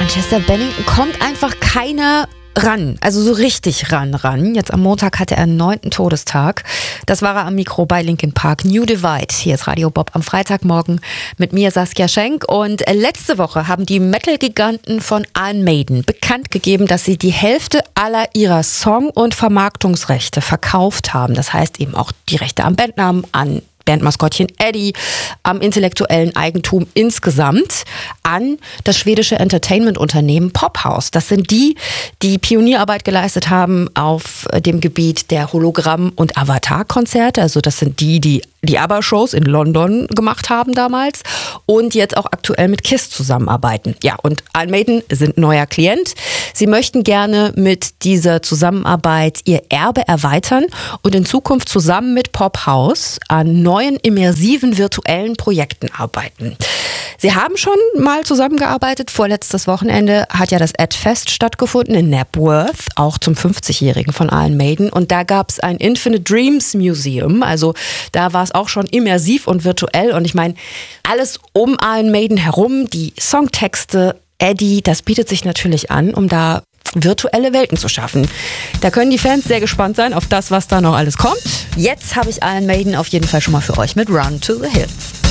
An Chester Bennington kommt einfach keiner ran, also so richtig ran. Jetzt am Montag hatte er einen 9. Todestag. Das war er am Mikro bei Linkin Park. New Divide. Hier ist Radio Bob am Freitagmorgen mit mir, Saskia Schenk. Und letzte Woche haben die Metal-Giganten von Iron Maiden bekannt gegeben, dass sie die Hälfte aller ihrer Song- und Vermarktungsrechte verkauft haben. Das heißt eben auch die Rechte am Bandnamen, an Bandmaskottchen Eddie, am intellektuellen Eigentum insgesamt an das schwedische Entertainment-Unternehmen Pophouse. Das sind die Pionierarbeit geleistet haben auf dem Gebiet der Hologramm- und Avatar-Konzerte. Also das sind die ABBA-Shows in London gemacht haben damals und jetzt auch aktuell mit KISS zusammenarbeiten. Ja, und Iron Maiden sind neuer Klient. Sie möchten gerne mit dieser Zusammenarbeit ihr Erbe erweitern und in Zukunft zusammen mit Pophouse an neuen immersiven virtuellen Projekten arbeiten. Sie haben schon mal zusammengearbeitet. Vorletztes Wochenende hat ja das Ad-Fest stattgefunden in Knebworth, auch zum 50-Jährigen von Iron Maiden. Und da gab es ein Infinite Dreams Museum. Also da war es auch schon immersiv und virtuell. Und ich meine, alles um Iron Maiden herum, die Songtexte, Eddie, das bietet sich natürlich an, um da virtuelle Welten zu schaffen. Da können die Fans sehr gespannt sein auf das, was da noch alles kommt. Jetzt habe ich Iron Maiden auf jeden Fall schon mal für euch mit Run to the Hills.